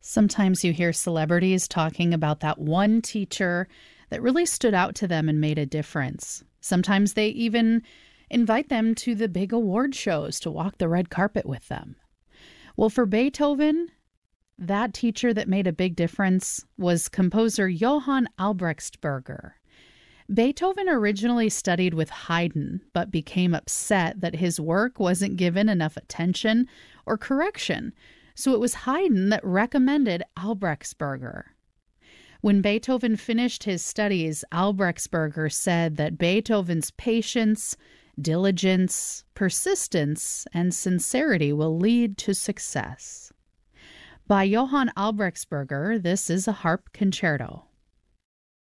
Sometimes you hear celebrities talking about that one teacher that really stood out to them and made a difference. Sometimes they even invite them to the big award shows to walk the red carpet with them. Well, for Beethoven, that teacher that made a big difference was composer Johann Albrechtsberger. Beethoven originally studied with Haydn, but became upset that his work wasn't given enough attention or correction. So it was Haydn that recommended Albrechtsberger. When Beethoven finished his studies, Albrechtsberger said that Beethoven's patience, diligence, persistence, and sincerity will lead to success. By Johann Albrechtsberger, this is a harp concerto.